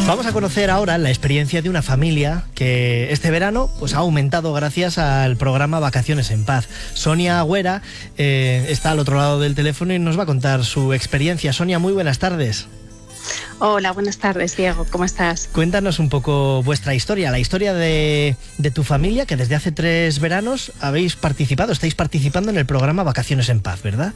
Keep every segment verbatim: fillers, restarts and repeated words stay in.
Vamos a conocer ahora la experiencia de una familia que este verano pues, ha aumentado gracias al programa Vacaciones en Paz. Sonia Agüera eh, está al otro lado del teléfono y nos va a contar su experiencia. Sonia, muy buenas tardes. Hola, buenas tardes, Diego. ¿Cómo estás? Cuéntanos un poco vuestra historia, la historia de, de tu familia, que desde hace tres veranos habéis participado, estáis participando en el programa Vacaciones en Paz, ¿verdad?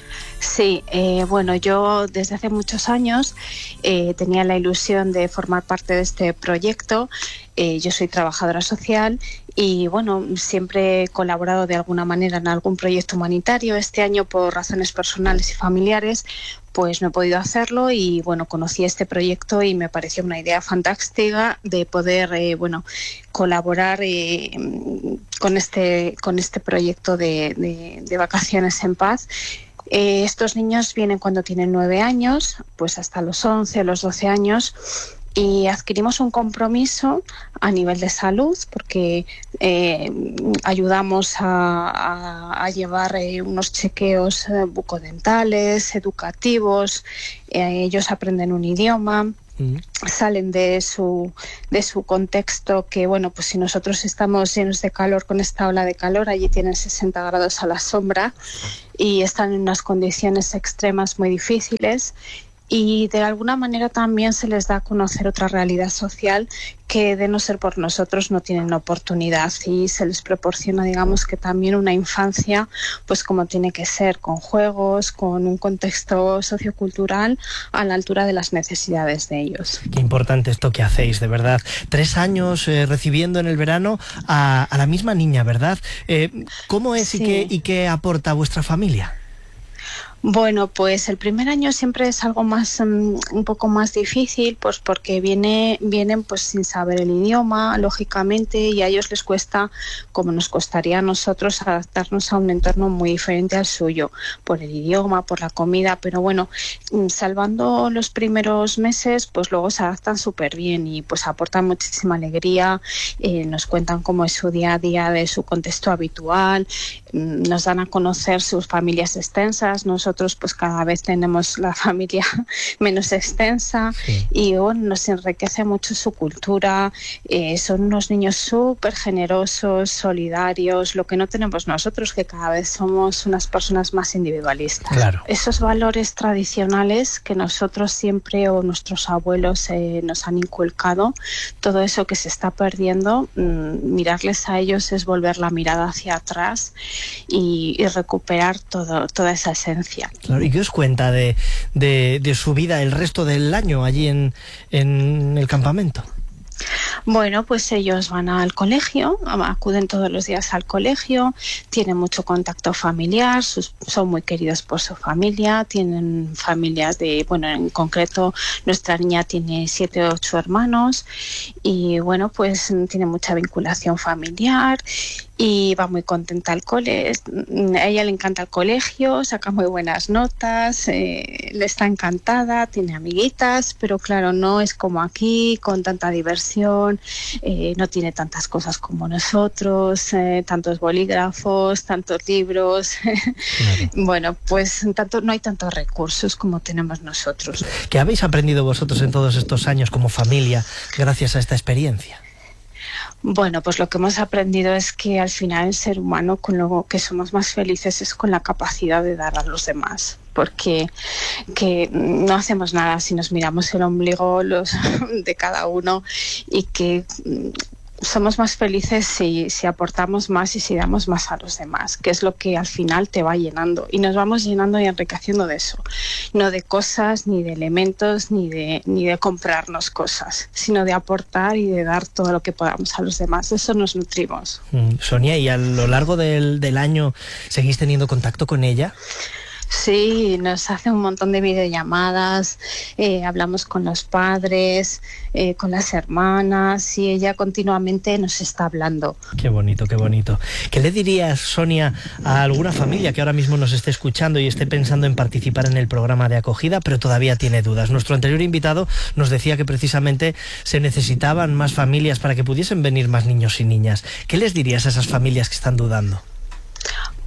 Sí, eh, bueno, yo desde hace muchos años eh, tenía la ilusión de formar parte de este proyecto. Eh, yo soy trabajadora social y, bueno, siempre he colaborado de alguna manera en algún proyecto humanitario. Este año, por razones personales y familiares, pues no he podido hacerlo y, bueno, conocí este proyecto y me pareció una idea fantástica de poder, eh, bueno, colaborar eh, con este con este proyecto de, de, de Vacaciones en Paz. Eh, estos niños vienen cuando tienen nueve años, pues hasta los once, los doce años, y adquirimos un compromiso a nivel de salud porque eh, ayudamos a, a, a llevar eh, unos chequeos eh, bucodentales, educativos, eh, ellos aprenden un idioma. Salen de su de su contexto que, bueno, pues si nosotros estamos llenos de calor con esta ola de calor, allí tienen sesenta grados a la sombra y están en unas condiciones extremas muy difíciles. Y de alguna manera también se les da a conocer otra realidad social que, de no ser por nosotros, no tienen oportunidad, y se les proporciona, digamos, que también una infancia pues como tiene que ser, con juegos, con un contexto sociocultural a la altura de las necesidades de ellos. Qué importante esto que hacéis, de verdad. Tres años eh, recibiendo en el verano a, a la misma niña, ¿verdad? Eh, ¿Cómo es sí. y, qué, y qué aporta a vuestra familia? Bueno, pues el primer año siempre es algo más, um, un poco más difícil, pues porque viene, vienen pues sin saber el idioma, lógicamente, y a ellos les cuesta, como nos costaría a nosotros, adaptarnos a un entorno muy diferente al suyo, por el idioma, por la comida, pero bueno, salvando los primeros meses, pues luego se adaptan súper bien y pues aportan muchísima alegría, eh, nos cuentan cómo es su día a día de su contexto habitual, nos dan a conocer sus familias extensas. Nosotros pues cada vez tenemos la familia menos extensa, sí. Y bueno, nos enriquece mucho su cultura, eh, son unos niños súper generosos, solidarios, lo que no tenemos nosotros, que cada vez somos unas personas más individualistas. Claro. Esos valores tradicionales que nosotros siempre o nuestros abuelos eh, nos han inculcado, todo eso que se está perdiendo, mmm, mirarles a ellos es volver la mirada hacia atrás y, y recuperar todo, toda esa esencia. Claro, ¿y qué os cuenta de, de, de su vida el resto del año allí en, en el campamento? Bueno, pues ellos van al colegio, acuden todos los días al colegio, tienen mucho contacto familiar, sus, son muy queridos por su familia, tienen familias de, bueno, en concreto nuestra niña tiene siete o ocho hermanos y bueno, pues tiene mucha vinculación familiar y va muy contenta al cole. A ella le encanta el colegio, saca muy buenas notas, eh, le está encantada, tiene amiguitas, pero claro, no es como aquí, con tanta diversión, eh, no tiene tantas cosas como nosotros, eh, tantos bolígrafos, tantos libros. Claro. Bueno, pues tanto, no hay tantos recursos como tenemos nosotros. ¿Qué habéis aprendido vosotros en todos estos años como familia gracias a esta experiencia? Bueno, pues lo que hemos aprendido es que al final el ser humano, con lo que somos más felices es con la capacidad de dar a los demás, porque que no hacemos nada si nos miramos el ombligo los, de cada uno, y que somos más felices si, si aportamos más y si damos más a los demás, que es lo que al final te va llenando, y nos vamos llenando y enriqueciendo de eso, no de cosas, ni de elementos, ni de, ni de comprarnos cosas, sino de aportar y de dar todo lo que podamos a los demás. De eso nos nutrimos. Mm, Sonia, ¿y a lo largo del, del año seguís teniendo contacto con ella? Sí, nos hace un montón de videollamadas, eh, hablamos con los padres, eh, con las hermanas, y ella continuamente nos está hablando. Qué bonito, qué bonito. ¿Qué le dirías, Sonia, a alguna familia que ahora mismo nos esté escuchando y esté pensando en participar en el programa de acogida, pero todavía tiene dudas? Nuestro anterior invitado nos decía que precisamente se necesitaban más familias para que pudiesen venir más niños y niñas. ¿Qué les dirías a esas familias que están dudando?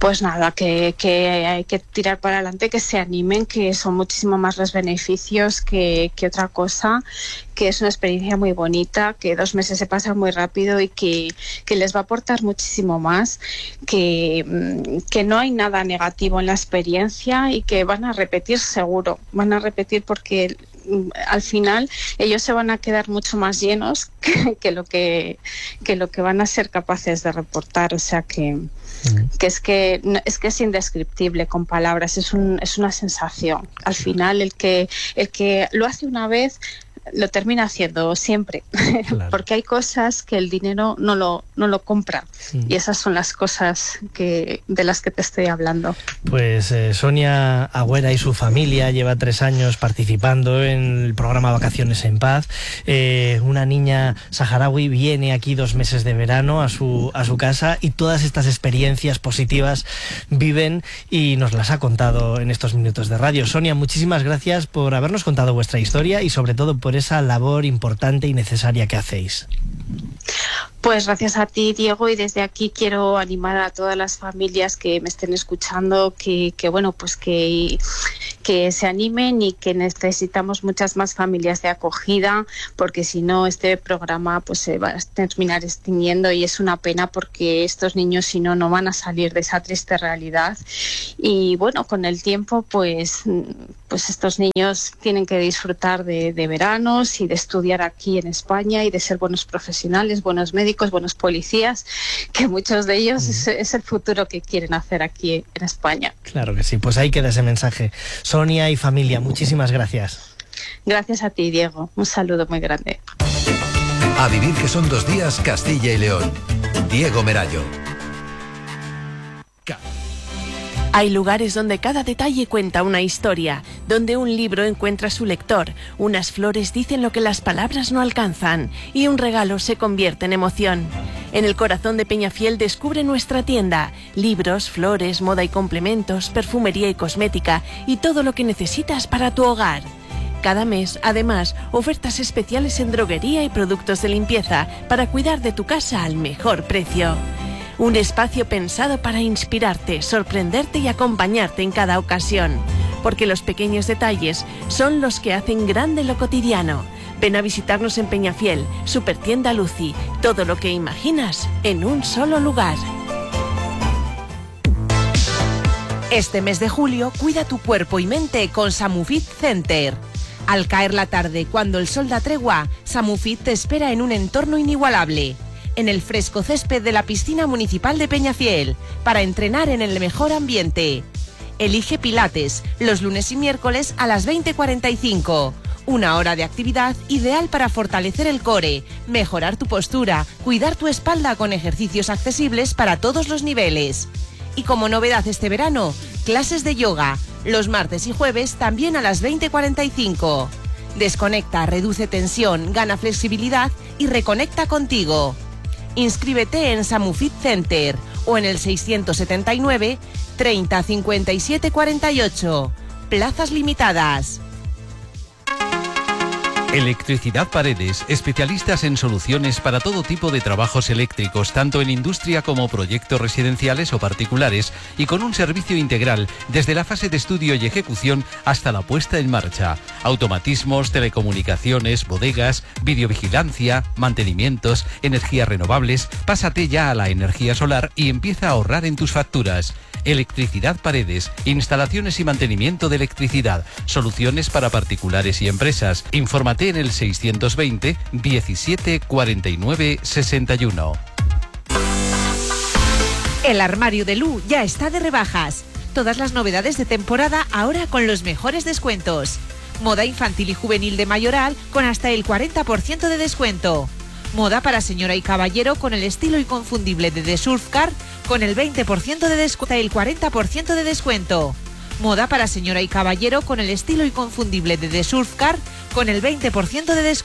Pues nada, que, que hay que tirar para adelante, que se animen, que son muchísimo más los beneficios que, que otra cosa, que es una experiencia muy bonita, que dos meses se pasan muy rápido y que, que les va a aportar muchísimo más, que, que no hay nada negativo en la experiencia y que van a repetir seguro, van a repetir porque al final ellos se van a quedar mucho más llenos que, que lo que, que lo que van a ser capaces de reportar, o sea que, que es que es que es indescriptible con palabras, es un, es una sensación. Al final el que el que lo hace una vez lo termina haciendo siempre, claro. Porque hay cosas que el dinero no lo no lo compra, sí. Y esas son las cosas que de las que te estoy hablando. Pues eh, Sonia Agüera y su familia lleva tres años participando en el programa Vacaciones en Paz. Eh, una niña saharaui viene aquí dos meses de verano a su a su casa y todas estas experiencias positivas viven y nos las ha contado en estos minutos de radio. Sonia, muchísimas gracias por habernos contado vuestra historia y sobre todo por esa labor importante y necesaria que hacéis. Pues gracias a ti, Diego, y desde aquí quiero animar a todas las familias que me estén escuchando que, que bueno, pues que, que se animen y que necesitamos muchas más familias de acogida, porque si no este programa pues se va a terminar extinguiendo y es una pena porque estos niños si no no van a salir de esa triste realidad y bueno, con el tiempo pues, pues estos niños tienen que disfrutar de, de veranos y de estudiar aquí en España y de ser buenos profesionales, buenos médicos, buenos policías, que muchos de ellos es, es el futuro que quieren hacer aquí en España. Claro que sí, pues ahí queda ese mensaje. Sonia y familia, muchísimas gracias. Gracias a ti, Diego. Un saludo muy grande. A vivir que son dos días, Castilla y León. Diego Merallo. Hay lugares donde cada detalle cuenta una historia, donde un libro encuentra a su lector, unas flores dicen lo que las palabras no alcanzan y un regalo se convierte en emoción. En el corazón de Peñafiel descubre nuestra tienda, libros, flores, moda y complementos, perfumería y cosmética y todo lo que necesitas para tu hogar. Cada mes, además, ofertas especiales en droguería y productos de limpieza para cuidar de tu casa al mejor precio. Un espacio pensado para inspirarte, sorprenderte y acompañarte en cada ocasión. Porque los pequeños detalles son los que hacen grande lo cotidiano. Ven a visitarnos en Peñafiel, Supertienda Lucy. Todo lo que imaginas en un solo lugar. Este mes de julio, cuida tu cuerpo y mente con Samufit Center. Al caer la tarde, cuando el sol da tregua, Samufit te espera en un entorno inigualable. En el fresco césped de la piscina municipal de Peñafiel, para entrenar en el mejor ambiente. Elige Pilates, los lunes y miércoles a las veinte cuarenta y cinco. Una hora de actividad ideal para fortalecer el core, mejorar tu postura, cuidar tu espalda con ejercicios accesibles para todos los niveles. Y como novedad este verano, clases de yoga, los martes y jueves también a las veinte cuarenta y cinco. Desconecta, reduce tensión, gana flexibilidad y reconecta contigo. Inscríbete en Samufit Center o en el seiscientos setenta y nueve, treinta, cincuenta y siete, cuarenta y ocho. Plazas limitadas. Electricidad Paredes, especialistas en soluciones para todo tipo de trabajos eléctricos, tanto en industria como proyectos residenciales o particulares, y con un servicio integral desde la fase de estudio y ejecución hasta la puesta en marcha. Automatismos, telecomunicaciones, bodegas, videovigilancia, mantenimientos, energías renovables. Pásate ya a la energía solar y empieza a ahorrar en tus facturas. Electricidad Paredes, instalaciones y mantenimiento de electricidad, soluciones para particulares y empresas. Infórmate en el seiscientos veinte, diecisiete, cuarenta y nueve, sesenta y uno. El armario de Lu ya está de rebajas. Todas las novedades de temporada ahora con los mejores descuentos. Moda infantil y juvenil de Mayoral con hasta el cuarenta por ciento de descuento. Moda para señora y caballero con el estilo inconfundible de The Surf Car con el veinte por ciento de descuento, el cuarenta por ciento de descuento. Moda para señora y caballero con el estilo inconfundible de The Surf Car con el veinte por ciento de descuento.